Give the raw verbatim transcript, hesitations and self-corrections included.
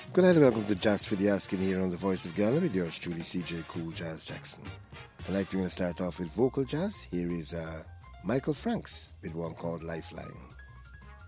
Good night and welcome to Jazz for the Asking here on the Voice of Ghana with yours truly, C J Cool Jazz Jackson. Tonight we're going to start off with vocal jazz. Here is uh, Michael Franks with one called Lifeline.